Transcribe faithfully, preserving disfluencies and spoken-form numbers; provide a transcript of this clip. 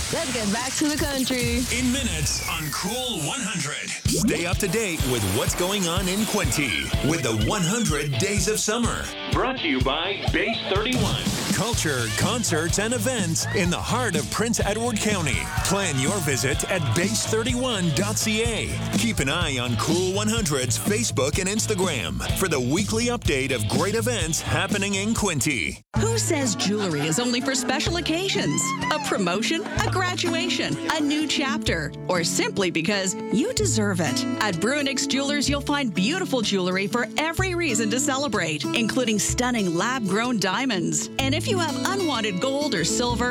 Let's get back to the country. In minutes on Cool one hundred. Stay up to date with what's going on in Quinty with the one hundred Days of Summer. Brought to you by Base thirty-one. Culture, concerts, and events in the heart of Prince Edward County. Plan your visit at base thirty-one dot c a. Keep an eye on Cool one hundred's Facebook and Instagram for the weekly update of great events happening in Quinty. Who says jewelry is only for special occasions? A promotion, a graduation, a new chapter, or simply because you deserve it. At Bruinix Jewelers, you'll find beautiful jewelry for every reason to celebrate, including stunning lab-grown diamonds. And if you have unwanted gold or silver,